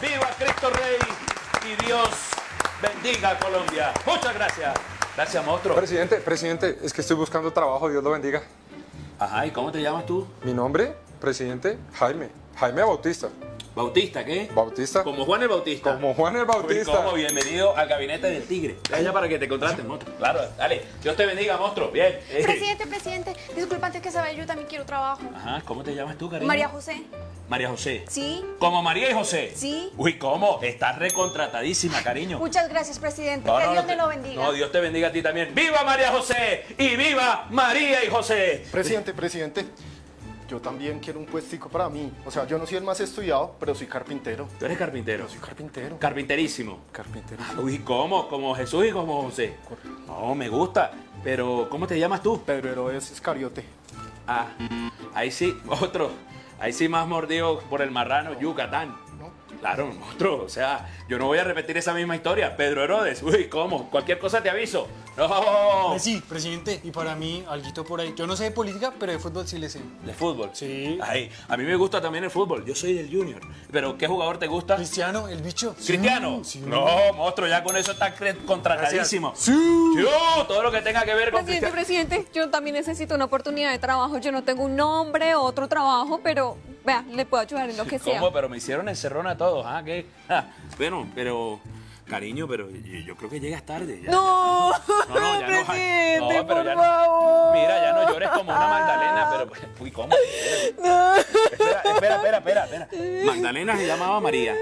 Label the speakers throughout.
Speaker 1: ¡Viva Cristo Rey! Y Dios bendiga a Colombia. Muchas gracias. Gracias, monstruo.
Speaker 2: Presidente, es que estoy buscando trabajo, Dios lo bendiga.
Speaker 1: Ajá, ¿y cómo te llamas tú?
Speaker 2: Mi nombre, presidente, Jaime Bautista.
Speaker 1: ¿Bautista qué?
Speaker 2: Bautista.
Speaker 1: Como Juan el Bautista.
Speaker 2: Como Juan el Bautista.
Speaker 1: Uy, ¿cómo? Bienvenido al gabinete del tigre. Allá para que te contraten, monstruo. Claro, dale. Dios te bendiga, monstruo. Bien.
Speaker 3: Presidente, disculpa, antes que se vaya, yo también quiero trabajo.
Speaker 1: Ajá, ¿cómo te llamas tú, cariño?
Speaker 3: María José.
Speaker 1: María José.
Speaker 3: Sí.
Speaker 1: ¿Como María y José?
Speaker 3: Sí.
Speaker 1: Uy, ¿cómo? Estás recontratadísima, cariño.
Speaker 3: Muchas gracias, presidente.
Speaker 1: No,
Speaker 3: que
Speaker 1: no,
Speaker 3: Dios
Speaker 1: no,
Speaker 3: me lo bendiga.
Speaker 1: No, Dios te bendiga a ti también. ¡Viva María José! ¡Y viva María y José!
Speaker 4: Presidente, yo también quiero un puestico para mí. O sea, yo no soy el más estudiado, pero soy carpintero.
Speaker 1: ¿Tú eres carpintero?
Speaker 4: Yo soy carpintero.
Speaker 1: Carpinterísimo.
Speaker 4: Carpintero.
Speaker 1: Uy, ¿cómo? ¿Como Jesús y como José? No, me gusta. Pero, ¿cómo te llamas tú?
Speaker 4: Pedro Herodes Iscariote.
Speaker 1: Ah, ahí sí, otro. Ahí sí más mordido por el marrano, Yucatán. Claro, monstruo. O sea, yo no voy a repetir esa misma historia. Pedro Herodes. Uy, ¿cómo? Cualquier cosa te aviso. No.
Speaker 5: Pues sí, presidente. Y para mí, alguito por ahí. Yo no sé de política, pero de fútbol sí le sé.
Speaker 1: ¿De fútbol?
Speaker 5: Sí.
Speaker 1: Ay, a mí me gusta también el fútbol. Yo soy del Junior. ¿Pero qué jugador te gusta?
Speaker 5: Cristiano, el bicho.
Speaker 1: ¿Cristiano?
Speaker 5: Sí.
Speaker 1: No, monstruo, ya con eso está contratadísimo.
Speaker 5: Sí.
Speaker 1: Yo, todo lo que tenga que ver con
Speaker 6: Presidente, yo también necesito una oportunidad de trabajo. Yo no tengo un nombre, otro trabajo, pero vea, le puedo ayudar en lo que sea.
Speaker 1: ¿Cómo? Pero me hicieron encerrona a todos, ¿ah? ¿Qué? Bueno, pero... Cariño, pero yo creo que llegas tarde. Ya,
Speaker 6: No,
Speaker 1: no, ya
Speaker 6: presidente,
Speaker 1: no, pero
Speaker 6: por
Speaker 1: ya
Speaker 6: favor.
Speaker 1: No. Mira, ya no llores como una Magdalena, pero... Uy, ¿cómo?
Speaker 6: No.
Speaker 1: Espera. Magdalena se llamaba María.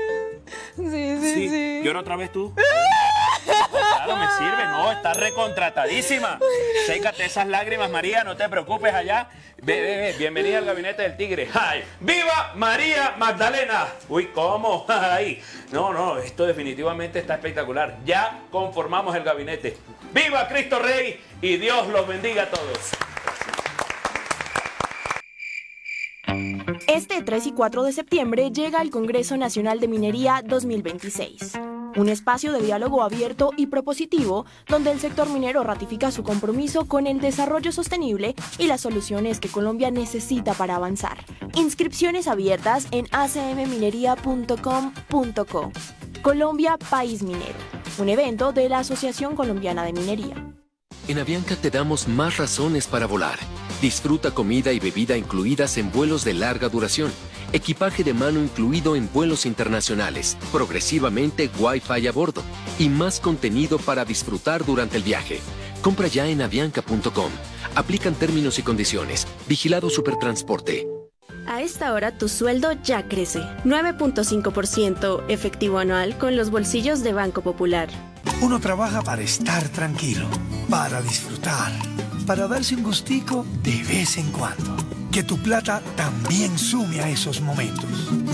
Speaker 6: Sí.
Speaker 1: ¿Llora otra vez tú? Claro, me sirve. No, estás recontratadísima. Sécate esas lágrimas, María, no te preocupes allá. Ve. Bienvenida al gabinete del tigre. ¡Ay! ¡Viva María Magdalena! Uy, ¿cómo? ¡Ay! No, esto definitivamente está espectacular. Ya conformamos el gabinete. ¡Viva Cristo Rey! Y Dios los bendiga a todos.
Speaker 7: Este 3 y 4 de septiembre llega el Congreso Nacional de Minería 2026. Un espacio de diálogo abierto y propositivo donde el sector minero ratifica su compromiso con el desarrollo sostenible y las soluciones que Colombia necesita para avanzar. Inscripciones abiertas en acmminería.com.co. Colombia País Minero, un evento de la Asociación Colombiana de Minería.
Speaker 8: En Avianca te damos más razones para volar. Disfruta comida y bebida incluidas en vuelos de larga duración, equipaje de mano incluido en vuelos internacionales, progresivamente Wi-Fi a bordo y más contenido para disfrutar durante el viaje. Compra ya en avianca.com. Aplican términos y condiciones. Vigilado Supertransporte.
Speaker 7: A esta hora tu sueldo ya crece. 9.5% efectivo anual con los bolsillos de Banco Popular.
Speaker 9: Uno trabaja para estar tranquilo, para disfrutar, para darse un gustico de vez en cuando. Que tu plata también sume a esos momentos.